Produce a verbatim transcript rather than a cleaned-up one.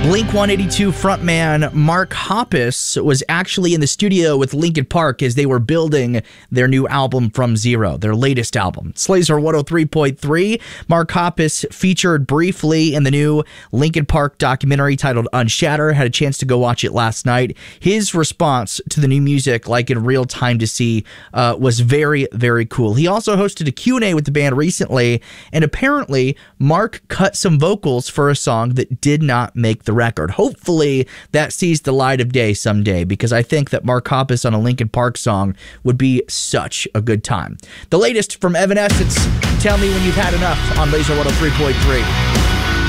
Blink one eighty-two frontman Mark Hoppus was actually in the studio with Linkin Park as they were building their new album From Zero, their latest album. Slazer one oh three point three. Mark Hoppus featured briefly in the new Linkin Park documentary titled Unshatter. Had a chance to go watch it last night. His response to the new music, like in real time to see, uh, was very, very cool. He also hosted a Q and A with the band recently, and apparently Mark cut some vocals for a song that did not make the record. Hopefully that sees the light of day someday, because I think that Mark Hoppus on a Linkin Park song would be such a good time. The latest from Evanescence, Tell Me When You've Had Enough on Laser one oh three point three.